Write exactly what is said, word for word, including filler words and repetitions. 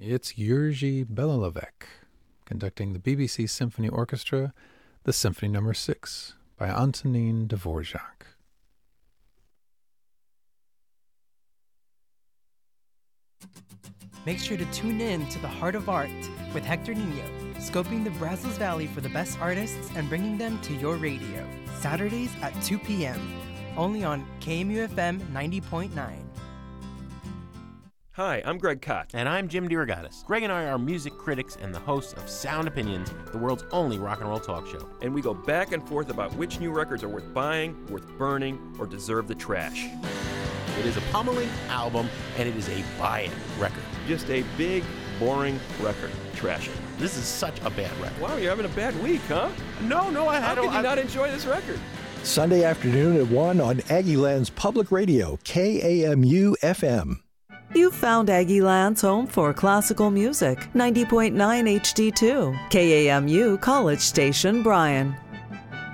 It's Jerzy Belalovec conducting the B B C Symphony Orchestra, the Symphony Number six by Antonin Dvorak. Make sure to tune in to The Heart of Art with Hector Nino, scoping the Brazos Valley for the best artists and bringing them to your radio. Saturdays at two p.m. Only on K M U F M ninety point nine. Hi, I'm Greg Kot. And I'm Jim DeRogatis. Greg and I are music critics and the hosts of Sound Opinions, the world's only rock and roll talk show. And we go back and forth about which new records are worth buying, worth burning, or deserve the trash. It is a pummeling album, and it is a buy-it record. Just a big, boring record. Trash it. This is such a bad record. Wow, you're having a bad week, huh? No, no, I, How I don't. can you I, not enjoy this record? Sunday afternoon at one on Aggieland's Public Radio, K A M U F M. You've found Aggieland's home for classical music, ninety point nine H D two, K A M U College Station, Bryan.